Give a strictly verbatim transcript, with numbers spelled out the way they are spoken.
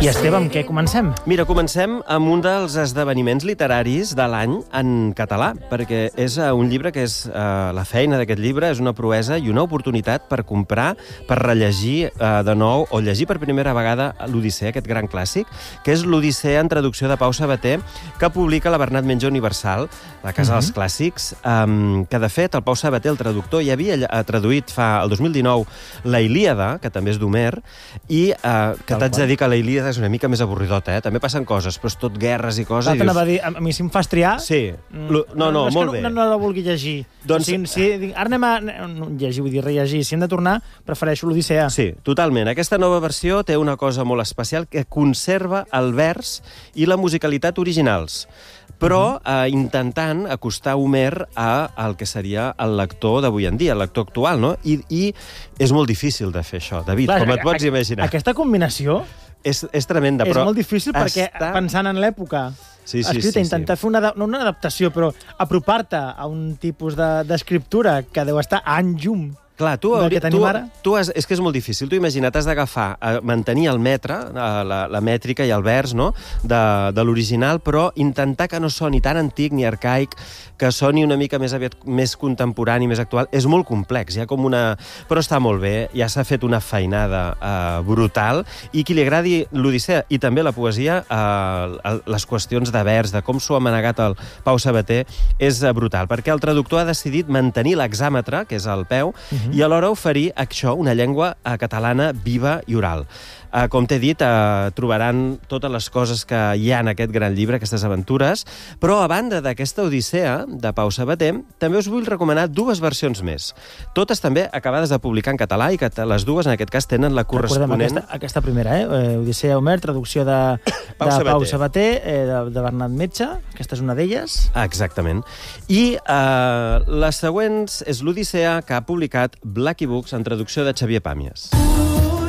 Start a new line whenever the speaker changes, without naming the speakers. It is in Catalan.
I Esteve, amb què comencem?
Mira, comencem amb un dels esdeveniments literaris de l'any en català, perquè és un llibre que és... Eh, la feina d'aquest llibre és una proesa i una oportunitat per comprar, per rellegir eh, de nou o llegir per primera vegada l'Odissea, aquest gran clàssic, que és l'Odissea en traducció de Pau Sabater, que publica la Bernat Menja Universal, la Casa uh -huh. dels Clàssics, eh, que de fet el Pau Sabater, el traductor, ja havia traduït fa el dos mil dinou la Ilíada, que també és d'Homer, i eh, que t'haig de dir que la Ilíada és una mica més avorridota, eh? També passen coses, però és tot guerres i coses.
Clar, t'anava a dir, a mi si em fas triar...
Sí. No, no, no,
és
molt
que
bé.
no, no la vulgui llegir.
Doncs...
O sigui, si, ara anem a... No, llegir, vull dir, rellegir. Si hem de tornar, prefereixo l'Odissea.
Sí, totalment. Aquesta nova versió té una cosa molt especial, que conserva el vers i la musicalitat originals, però eh, intentant acostar Homer a el que seria el lector d'avui en dia, el lector actual, no? I, i és molt difícil de fer això, David,
Clar,
com et pots imaginar.
Aquesta combinació
És, és tremenda, però...
És molt difícil perquè,
està...
pensant en l'època
sí, sí,
escrita,
sí,
intentar
sí.
fer una, no una adaptació, però apropar-te a un tipus d'escriptura de, que deu estar a any llum.
Clar, tu,
que
tu,
ara.
tu has, és que és molt difícil. Tu imagina't, has d'agafar, mantenir el metre, la, la mètrica i el vers, no?, de, de l'original, però intentar que no soni tan antic ni arcaic, que soni una mica més aviat més contemporani, més actual. És molt complex, hi ha com una... Però està molt bé, ja s'ha fet una feinada eh, brutal, i qui li agradi l'Odissea i també la poesia, eh, les qüestions de vers, de com s'ho ha manegat el Pau Sabater, és brutal, perquè el traductor ha decidit mantenir l'exàmetre, que és el peu, uh-huh. i alhora oferir això, una llengua catalana viva i oral. Uh, com t'he dit, uh, trobaran totes les coses que hi ha en aquest gran llibre, aquestes aventures, però a banda d'aquesta Odissea de Pau Sabater, també us vull recomanar dues versions més. Totes també acabades de publicar en català i que les dues, en aquest cas, tenen la corresponent...
Recordem aquesta, aquesta primera, eh? Odissea Homer, traducció de, Pau, de Sabater. Pau Sabater, eh, de, de Bernat Metge. Aquesta és una d'elles.
Ah, exactament. I uh, les següents és l'Odissea que ha publicat Blacky Books en traducció de Xavier Pàmies.